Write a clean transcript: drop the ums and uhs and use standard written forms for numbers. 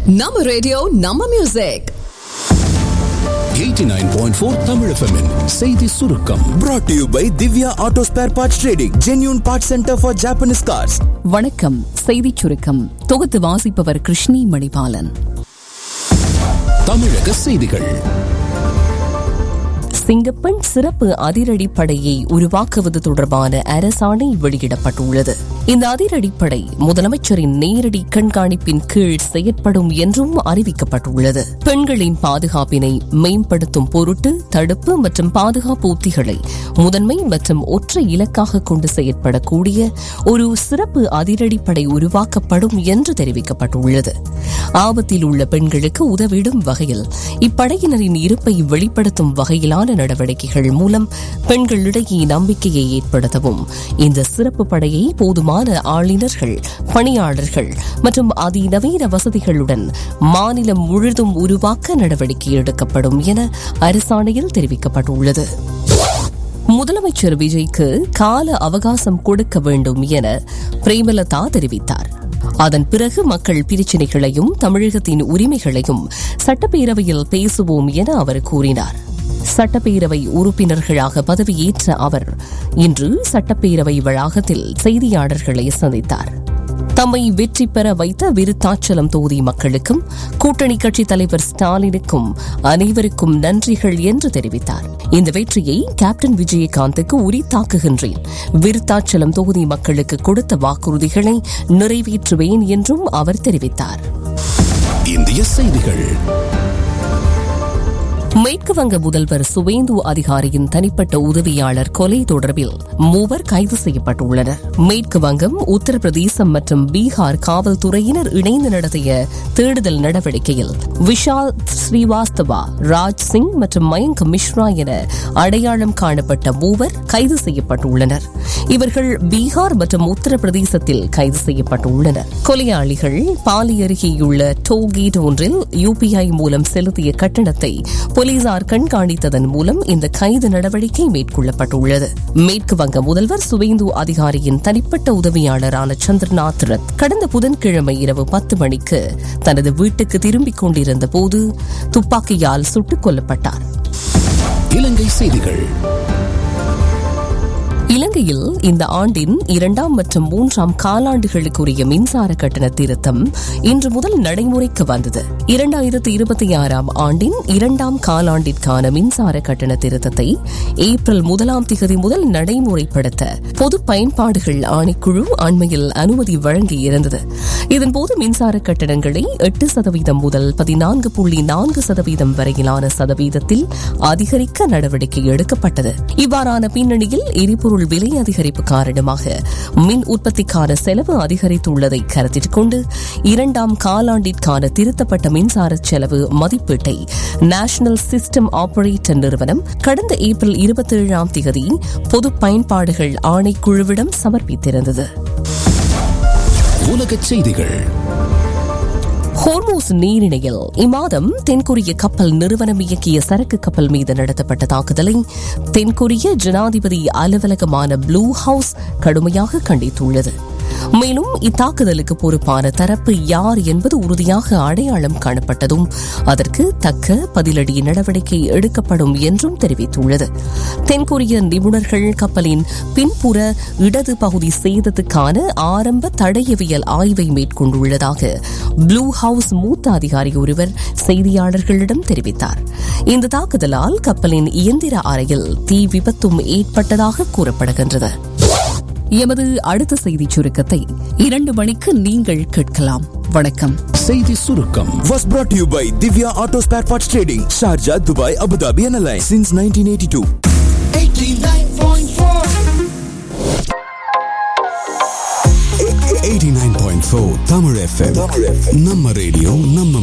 நம்ம ரேடியோ நம்ம music 89.4 Tamil FM -இன் செய்தி சுருக்கம் brought to you by Divya Auto Spare Parts Trading, genuine parts center for Japanese cars. வணக்கம். செய்திச் சுருக்கம் தொகுத்து வாசிப்பவர் கிருஷ்ணி மணிபாலன். தமிழக செய்திகள். சிங்கப்பெண் சிறப்பு அதிரடிப்படையை உருவாக்குவது தொடர்பான அரசாணை வெளியிடப்பட்டுள்ளது. இந்த அதிரடிப்படை முதலமைச்சரின் நேரடி கண்காணிப்பின் கீழ் செயற்படும் என்றும் அறிவிக்கப்பட்டுள்ளது. பெண்களின் பாதுகாப்பினை மேம்படுத்தும் பொருட்டு தடுப்பு மற்றும் பாதுகாப்பு உத்திகளை முதன்மை மற்றும் ஒற்றை இலக்காக கொண்டு செயற்படக்கூடிய ஒரு சிறப்பு அதிரடிப்படை உருவாக்கப்படும் என்று தெரிவிக்கப்பட்டுள்ளது. ஆபத்தில் உள்ள பெண்களுக்கு உதவிடும் வகையில் இப்படையினரின் இருப்பை வெளிப்படுத்தும் வகையிலான நடவடிக்கைகள் மூலம் பெண்களிடையே நம்பிக்கையை ஏற்படுத்தவும் இந்த சிறப்பு படையை போதுமான ஆளுநர்கள், பணியாளர்கள் மற்றும் அதிநவீன வசதிகளுடன் மாநிலம் முழுதும் உருவாக்க நடவடிக்கை எடுக்கப்படும் என அரசாணையில் தெரிவிக்கப்பட்டுள்ளது. முதலமைச்சர் விஜய்க்கு கால அவகாசம் கொடுக்க வேண்டும் என பிரேமலதா தெரிவித்தார். அதன் பிறகு மக்கள் பிரச்சினைகளையும் தமிழகத்தின் உரிமைகளையும் சட்டப்பேரவையில் பேசுவோம் என அவர் கூறினார். சட்டப்பேரவை உறுப்பினர்களாக பதவியேற்ற அவர் இன்று சட்டப்பேரவை வளாகத்தில் செய்தியாளர்களை சந்தித்தார். தம்மை வெற்றி பெற வைத்த விருத்தாச்சலம் தொகுதி மக்களுக்கும் கூட்டணி கட்சித் தலைவர் ஸ்டாலினுக்கும் அனைவருக்கும் நன்றிகள் என்று தெரிவித்தார். இந்த வெற்றியை கேப்டன் விஜயகாந்துக்கு உரித்தாக்குகின்றேன். விருத்தாச்சலம் தொகுதி மக்களுக்கு கொடுத்த வாக்குறுதிகளை நிறைவேற்றுவேன் என்றும் அவர் தெரிவித்தார். இந்திய செய்திகள். மேற்கு வங்க முதல்வர் சுவேந்து அதிகாரியின் தனிப்பட்ட உதவியாளர் கொலை தொடர்பில் 3 கைது செய்யப்பட்டுள்ளனர். மேற்கு வங்கம், உத்தரப்பிரதேசம் மற்றும் பீகார் காவல்துறையினர் இணைந்து நடத்திய தேடுதல் நடவடிக்கையில் விஷால் ஸ்ரீவாஸ்தவா, ராஜ் சிங் மற்றும் மயங்க் மிஸ்ரா என அடையாளம் காணப்பட்ட 3 கைது செய்யப்பட்டுள்ளனர். இவர்கள் பீகார் மற்றும் உத்தரப்பிரதேசத்தில் கைது செய்யப்பட்டுள்ளனர். கொலையாளிகள் பாலி அருகேயுள்ள டோல்கேட் ஒன்றில் UPI மூலம் செலுத்திய கட்டணத்தை போலீசார் கண்காணித்ததன் மூலம் இந்த கைது நடவடிக்கை மேற்கொள்ளப்பட்டுள்ளது. மேற்கு வங்க முதல்வர் சுவேந்து அதிகாரியின் தனிப்பட்ட உதவியாளரான சந்திரநாத் ரத் கடந்த புதன்கிழமை இரவு 10 மணிக்கு தனது வீட்டுக்கு திரும்பிக் கொண்டிருந்த போது துப்பாக்கியால் சுட்டுக் கொல்லப்பட்டார். இலங்கை செய்திகள். இலங்கையில் இந்த ஆண்டின் 2ஆம் மற்றும் 3ஆம் காலாண்டுகளுக்குரிய மின்சார கட்டண திருத்தம் இன்று முதல் நடைமுறைக்கு வந்தது. 2026ஆம் ஆண்டின் 2ஆம் காலாண்டிற்கான மின்சார கட்டண திருத்தத்தை ஏப்ரல் 1ஆம் தேதி முதல் நடைமுறைப்படுத்த பொது பயன்பாடுகள் ஆணைக்குழு அண்மையில் அனுமதி வழங்கியிருந்தது. இதன்போது மின்சார கட்டணங்களை 8% முதல் 14.4% வரையிலான சதவீதத்தில் அதிகரிக்க நடவடிக்கை எடுக்கப்பட்டது. இவ்வாறான பின்னணியில் எரிபொருள் விலை அதிகரிப்பு காரணமாக மின் உற்பத்திக்கான செலவு அதிகரித்துள்ளதை கருத்தில் கொண்டு 2ஆம் காலாண்டிற்கான திருத்தப்பட்ட மின்சார செலவு மதிப்பீட்டை நேஷனல் சிஸ்டம் ஆபரேட்டர் நிறுவனம் கடந்த ஏப்ரல் 27ஆம் தேதி பொது பயன்பாடுகள் ஆணைக்குழுவிடம் சமர்ப்பித்திருந்தது. உலகச் செய்திகள். ஹோர்மூஸ் நீரிணையில் இம்மாதம் தென்கொரிய கப்பல் நிறுவனம் இயக்கிய சரக்கு கப்பல் மீது நடத்தப்பட்ட தாக்குதலை தென்கொரிய ஜனாதிபதி அலுவலகமான ப்ளூ ஹவுஸ் கடுமையாக கண்டித்துள்ளது. மேலும் இத்தாக்குதலுக்கு பொறுப்பான தரப்பு யார் என்பது உறுதியாக அடையாளம் காணப்பட்டதும் அதற்கு தக்க பதிலடி நடவடிக்கை எடுக்கப்படும் என்றும் தெரிவித்துள்ளது. தென்கொரிய நிபுணர்கள் கப்பலின் பின்புற இடது பகுதி சேதத்துக்கான ஆரம்ப தடயவியல் ஆய்வை மேற்கொண்டுள்ளதாக ப்ளூ ஹவுஸ் மூத்த அதிகாரி ஒருவர் செய்தியாளர்களிடம் தெரிவித்தார். இந்த தாக்குதலால் கப்பலின் இயந்திர அறையில் தீ விபத்தும் ஏற்பட்டதாக கூறப்படுகின்றது. எமது அடுத்த செய்திச் சுருக்கத்தை 2 மணிக்கு நீங்கள் கேட்கலாம். வணக்கம். செய்தி சுருக்கம் Was brought to you by Divya Auto Spare Parts Trading, Sharjah, Dubai, Abu Dhabi and Alliance since 1982. 89.4 Tamil FM. நம்ம ரேடியோ நம்ம